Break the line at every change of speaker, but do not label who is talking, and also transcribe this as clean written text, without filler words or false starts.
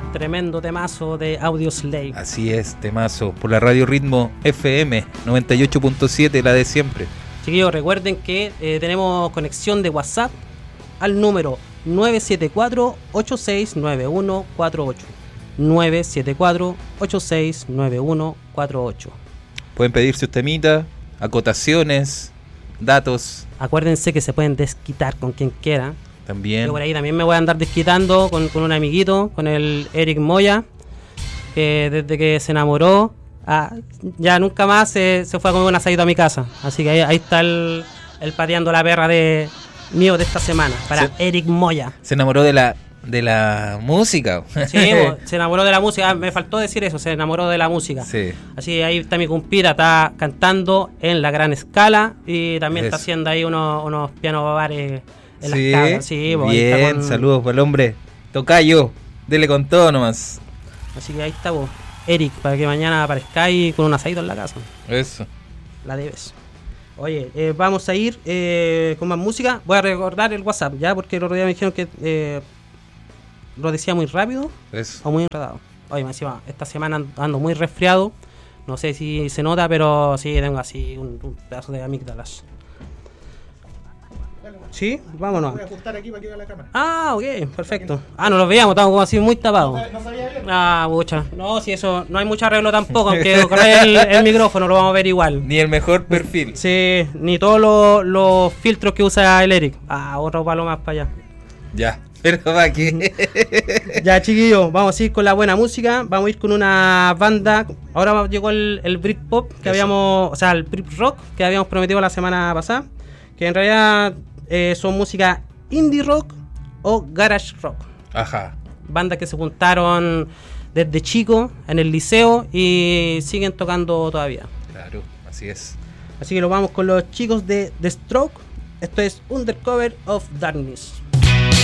tremendo temazo de Audioslave.
Así es, temazo. Por la Radio Ritmo FM 98.7, la de siempre.
Chiquillos, recuerden que tenemos conexión de WhatsApp al número 974-869148. 974-869148.
Pueden pedir sus temitas, acotaciones, datos.
Acuérdense que se pueden desquitar con quien quiera.
También.
Yo por ahí también me voy a andar desquitando con un amiguito, con el Eric Moya, que desde que se enamoró, ya nunca más se fue a comer un asadito a mi casa. Así que ahí está el pateando la perra mío de esta semana, para Eric Moya.
Se enamoró de la música.
Sí, se enamoró de la música. Me faltó decir eso, se enamoró de la música.
Sí.
Así que ahí está mi compita, está cantando en la gran escala y también está haciendo ahí unos pianos bares en las cabras. Sí,
bien, saludos para el hombre tocayo, dele con todo nomás.
Así que ahí está vos, Eric, para que mañana aparezcáis con un asadito en la casa.
Eso.
La debes. Oye, vamos a ir con más música. Voy a recordar el WhatsApp, ya, porque el otro día me dijeron que lo decía muy rápido.
Eso.
O muy enredado. Oye, encima, esta semana ando muy resfriado. No sé si se nota, pero sí, tengo así un pedazo de amígdalas. ¿Sí? Vámonos.
Voy a ajustar aquí para que vea la cámara.
Ah, ok, perfecto. No los veíamos, estamos como así muy tapados.
No sabía bien.
Pucha. No, si eso, no hay mucho arreglo tampoco, aunque con el micrófono lo vamos a ver igual.
Ni el mejor perfil.
Sí, ni todos los filtros que usa el Eric. Otro palo más para allá.
Ya, pero va que.
Ya, chiquillos, vamos a ir con la buena música. Vamos a ir con una banda. Ahora llegó el Britpop que habíamos, o sea, el Brit Rock que habíamos prometido la semana pasada. Que en realidad son música indie rock o garage rock.
Ajá.
Bandas que se juntaron desde chico en el liceo y siguen tocando todavía.
Claro, así es.
Así que lo vamos con los chicos de The Stroke. Esto es Undercover of Darkness.